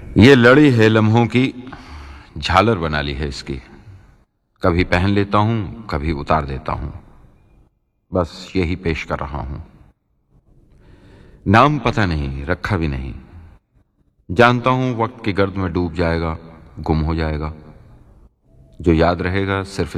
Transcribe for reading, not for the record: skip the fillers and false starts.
ये लड़ी है लम्हों की, झालर बना ली है इसकी। कभी पहन लेता हूं, कभी उतार देता हूं, बस यही पेश कर रहा हूं। नाम पता नहीं, रखा भी नहीं। जानता हूं वक्त की गर्द में डूब जाएगा, गुम हो जाएगा। जो याद रहेगा सिर्फ